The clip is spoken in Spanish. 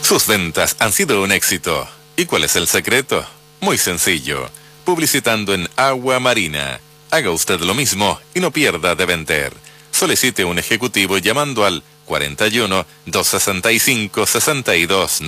Sus ventas han sido un éxito. ¿Y cuál es el secreto? Muy sencillo. Publicitando en Agua Marina. Haga usted lo mismo y no pierda de vender. Solicite un ejecutivo llamando al 41 265 62